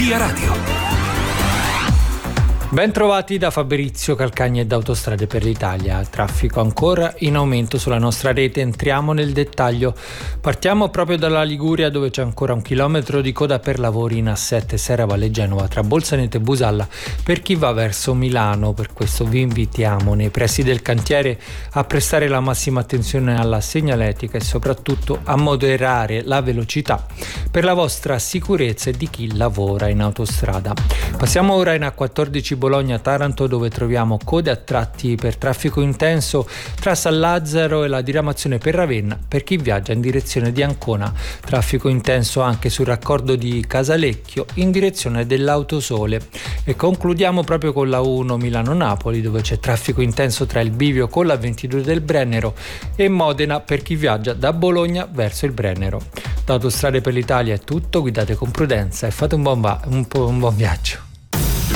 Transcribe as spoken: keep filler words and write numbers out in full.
Via Radio. Ben trovati da Fabrizio Calcagni e da Autostrade per l'Italia. Traffico ancora in aumento sulla nostra rete. Entriamo nel dettaglio. Partiamo proprio dalla Liguria, dove c'è ancora un chilometro di coda per lavori in A sette Serravalle Genova tra Bolzaneto e Busalla per chi va verso Milano. Per questo vi invitiamo nei pressi del cantiere a prestare la massima attenzione alla segnaletica e soprattutto a moderare la velocità per la vostra sicurezza e di chi lavora in autostrada. Passiamo ora in A quattordici Bologna-Taranto, dove troviamo code a tratti per traffico intenso tra San Lazzaro e la diramazione per Ravenna per chi viaggia in direzione di Ancona. Traffico intenso anche sul raccordo di Casalecchio in direzione dell'Autosole. E concludiamo proprio con la uno Milano-Napoli, dove c'è traffico intenso tra il bivio con la ventidue del Brennero e Modena per chi viaggia da Bologna verso il Brennero. Da Autostrade per l'Italia è tutto, guidate con prudenza e fate un buon, va- un po- un buon viaggio.